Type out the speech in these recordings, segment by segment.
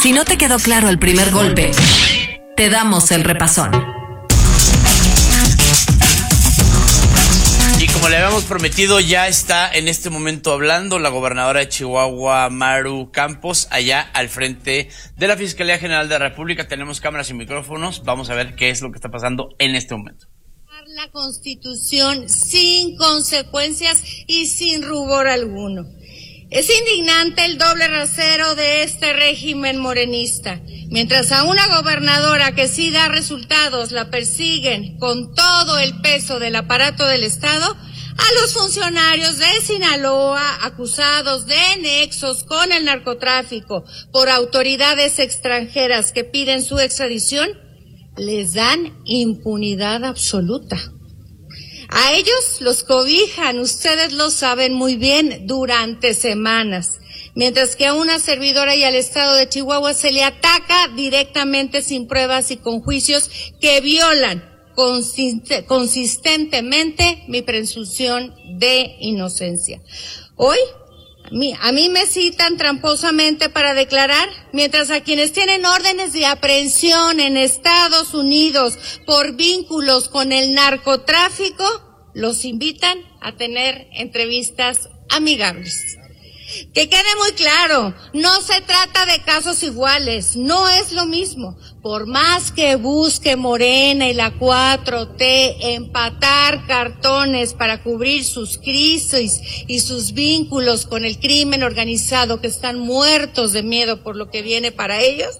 Si no te quedó claro el primer golpe, te damos el repasón. Y como le habíamos prometido, ya está en este momento hablando la gobernadora de Chihuahua, Maru Campos, allá al frente de la Fiscalía General de la República. Tenemos cámaras y micrófonos. Vamos a ver qué es lo que está pasando en este momento. La Constitución sin consecuencias y sin rubor alguno. Es indignante el doble rasero de este régimen morenista. Mientras a una gobernadora que sí da resultados la persiguen con todo el peso del aparato del Estado, a los funcionarios de Sinaloa acusados de nexos con el narcotráfico por autoridades extranjeras que piden su extradición, les dan impunidad absoluta. A ellos los cobijan, ustedes lo saben muy bien, durante semanas, mientras que a una servidora y al Estado de Chihuahua se le ataca directamente sin pruebas y con juicios que violan consistentemente mi presunción de inocencia. Hoy, a mí me citan tramposamente para declarar, mientras a quienes tienen órdenes de aprehensión en Estados Unidos por vínculos con el narcotráfico, los invitan a tener entrevistas amigables. Que quede muy claro, no se trata de casos iguales, no es lo mismo. Por más que busque Morena y la 4T empatar cartones para cubrir sus crisis y sus vínculos con el crimen organizado, que están muertos de miedo por lo que viene para ellos,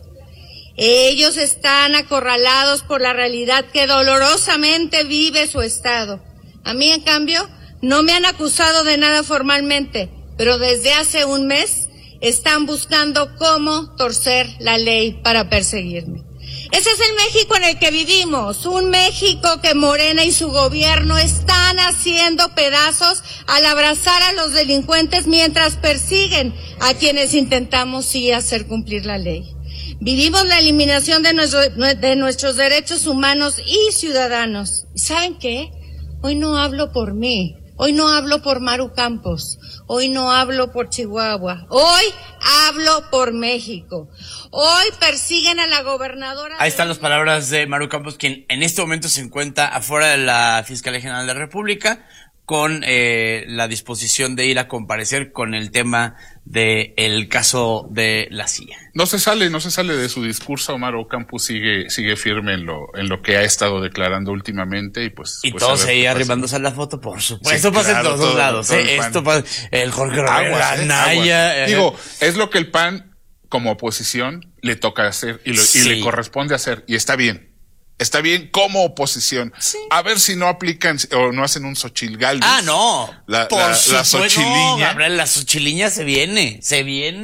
ellos están acorralados por la realidad que dolorosamente vive su Estado. A mí, en cambio, no me han acusado de nada formalmente, pero desde hace un mes están buscando cómo torcer la ley para perseguirme. Ese es el México en el que vivimos, un México que Morena y su gobierno están haciendo pedazos al abrazar a los delincuentes mientras persiguen a quienes intentamos sí hacer cumplir la ley. Vivimos la eliminación de nuestros derechos humanos y ciudadanos. ¿Y saben qué? Hoy no hablo por mí. Hoy no hablo por Maru Campos, hoy no hablo por Chihuahua, hoy hablo por México. Hoy persiguen a la gobernadora. Ahí están las palabras de Maru Campos, quien en este momento se encuentra afuera de la Fiscalía General de la República con la disposición de ir a comparecer con el tema del caso de la CIA. No se sale de su discurso. Maru Campos sigue firme en lo que ha estado declarando últimamente y pues todos ahí arrimándose a la foto, por supuesto. Esto pasa en todos lados, esto pasa, el Jorge Rodríguez, Anaya. Digo, es lo que el PAN como oposición le toca hacer y le corresponde hacer, y está bien. Está bien como oposición. Sí. A ver si no aplican o no hacen un Xochitl Gálvez. Ah, no. La Xochiliña. No, la Xochiliña se viene, se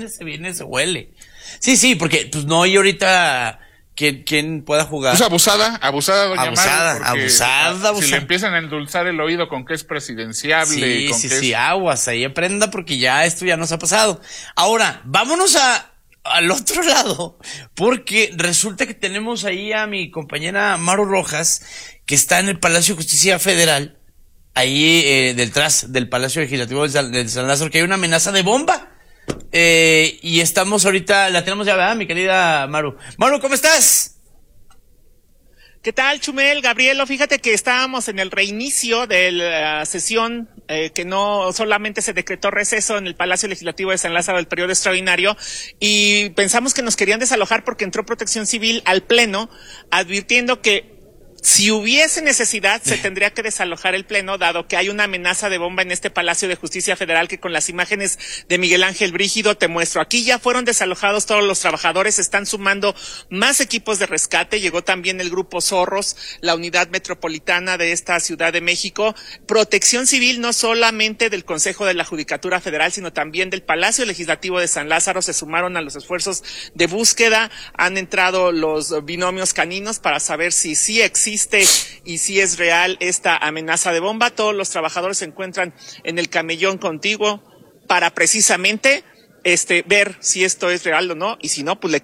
huele. Sí, porque pues no hay ahorita quien pueda jugar. Pues abusada doña Maru. Abusada. Si le empiezan a endulzar el oído con que es presidenciable. Sí, aguas, ahí aprenda porque ya esto ya nos ha pasado. Ahora, vámonos al otro lado, porque resulta que tenemos ahí a mi compañera Maru Rojas, que está en el Palacio de Justicia Federal, ahí detrás del Palacio Legislativo de San Lázaro, que hay una amenaza de bomba. Y estamos ahorita, la tenemos ya, ¿verdad, mi querida Maru? Maru, ¿cómo estás? ¿Qué tal, Chumel, Gabrielo? Fíjate que estábamos en el reinicio de la sesión, que no solamente se decretó receso en el Palacio Legislativo de San Lázaro del periodo extraordinario, y pensamos que nos querían desalojar porque entró Protección Civil al Pleno advirtiendo que si hubiese necesidad, se tendría que desalojar el Pleno, dado que hay una amenaza de bomba en este Palacio de Justicia Federal que con las imágenes de Miguel Ángel Brígido te muestro. Aquí ya fueron desalojados todos los trabajadores, están sumando más equipos de rescate, llegó también el Grupo Zorros, la unidad metropolitana de esta Ciudad de México, Protección Civil no solamente del Consejo de la Judicatura Federal, sino también del Palacio Legislativo de San Lázaro, se sumaron a los esfuerzos de búsqueda, han entrado los binomios caninos para saber si sí existe y si es real esta amenaza de bomba. Todos los trabajadores se encuentran en el camellón contiguo para precisamente ver si esto es real o no, y si no, pues le